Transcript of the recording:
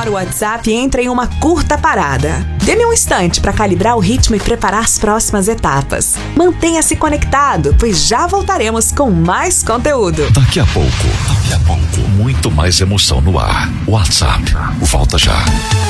Agora o WhatsApp entra em uma curta parada. Dê-me um instante para calibrar o ritmo e preparar as próximas etapas. Mantenha-se conectado, pois já voltaremos com mais conteúdo. Daqui a pouco, muito mais emoção no ar. WhatsApp, volta já.